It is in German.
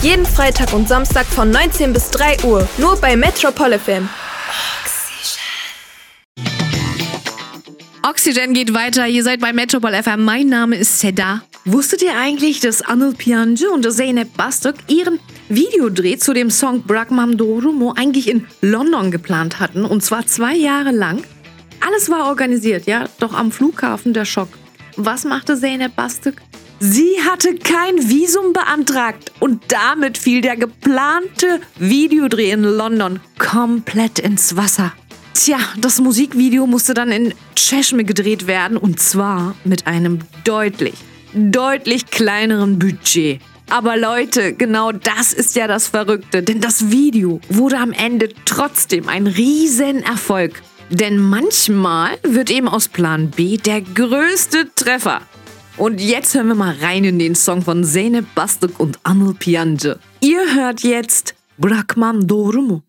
Jeden Freitag und Samstag von 19 bis 3 Uhr. Nur bei Metropol FM. Oxygen geht weiter. Ihr seid bei Metropol FM. Mein Name ist Seda. Wusstet ihr eigentlich, dass Anıl Piyancı und Zeynep Bastık ihren Videodreh zu dem Song Bırakmam Doğru Mu eigentlich in London geplant hatten? Und zwar 2 Jahre lang. Alles war organisiert, ja? Doch am Flughafen der Schock. Was machte Zeynep Bastık? Sie hatte kein Visum beantragt und damit fiel der geplante Videodreh in London komplett ins Wasser. Tja, das Musikvideo musste dann in Çeşme gedreht werden und zwar mit einem deutlich kleineren Budget. Aber Leute, genau das ist ja das Verrückte, denn das Video wurde am Ende trotzdem ein Riesenerfolg. Denn manchmal wird eben aus Plan B der größte Treffer. Und jetzt hören wir mal rein in den Song von Zeynep Bastık und Anıl Piyancı. Ihr hört jetzt Bırakmam Doğru Mu?